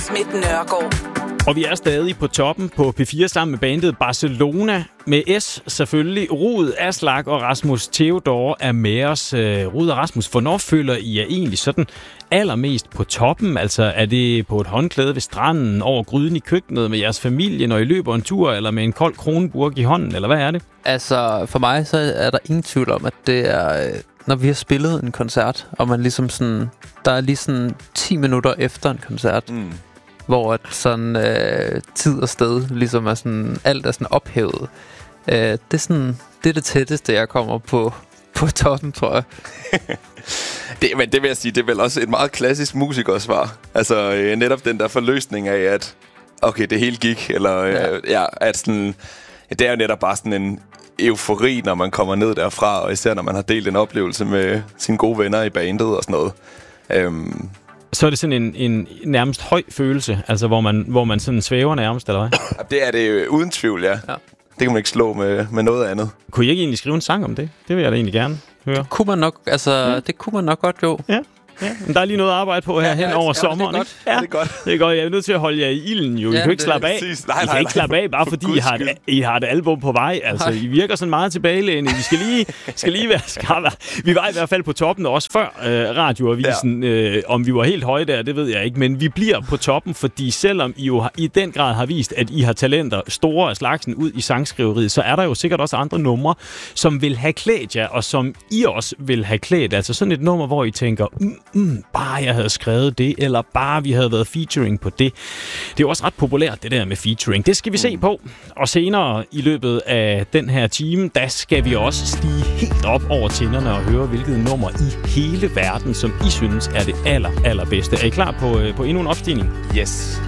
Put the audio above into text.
Schmidt Nørgaard. Og vi er stadig på toppen på P4 sammen med bandet Barcelona. Med S selvfølgelig. Rud, Aslak og Rasmus Theodore er med os. Rud og Rasmus, hvornår føler I er egentlig sådan allermest på toppen? Altså er det på et håndklæde ved stranden, over gryden i køkkenet med jeres familie, når I løber en tur, eller med en kold kronenburg i hånden, eller hvad er det? Altså for mig så er der ingen tvivl om, at det er, når vi har spillet en koncert, og man ligesom sådan, der er lige sådan 10 minutter efter en koncert, hvor at sådan tid og sted ligesom er sådan, alt er sådan ophævet. Det er sådan, det er det tætteste, jeg kommer på toppen, tror jeg. Men det vil jeg sige, det er vel også et meget klassisk musikersvar. Altså netop den der forløsning af, at okay, det hele gik, eller at sådan, det er jo netop bare sådan en eufori, når man kommer ned derfra, og især når man har delt en oplevelse med sine gode venner i bandet og sådan noget. Så er det sådan en nærmest høj følelse, altså hvor man sådan svæver nærmest, eller hvad? Det er det uden tvivl, ja. Det kan man ikke slå med noget andet. Kunne I ikke egentlig skrive en sang om det? Det vil jeg da egentlig gerne høre. Kunne man nok, altså det kunne man nok godt, jo. Ja. Ja, men der er lige noget at arbejde på her hen over sommeren. Det er godt. Ja, det er godt. Det er godt. Jeg er nødt til at holde jer i ilden, jo. I kan ikke slappe af. I kan ikke slappe af, bare fordi I har et album på vej. Altså, I virker sådan meget tilbagelænet. Vi skal lige være skarpe. Vi var i hvert fald på toppen også før radioavisen. Om vi var helt høje der, det ved jeg ikke. Men vi bliver på toppen, fordi selvom I jo i den grad har vist, at I har talenter store af slagsen ud i sangskriveriet, så er der jo sikkert også andre numre, som vil have klædt jer, og som I også vil have klædt. Altså sådan et nummer, hvor I tænker... bare jeg havde skrevet det, eller bare vi havde været featuring på det. Det er jo også ret populært, det der med featuring. Det skal vi se på. Og senere i løbet af den her time, der skal vi også stige helt op over tænderne og høre, hvilket nummer i hele verden, som I synes er det allerbedste. Er I klar på endnu en opstigning? Yes.